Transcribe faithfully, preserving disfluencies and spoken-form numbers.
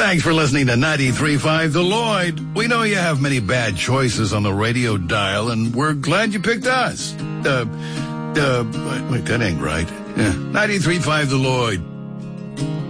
Thanks for listening to ninety-three point five The Lloyd. We know you have many bad choices on the radio dial, and we're glad you picked us. Uh, uh, wait, that ain't right. Yeah, ninety-three point five The Lloyd.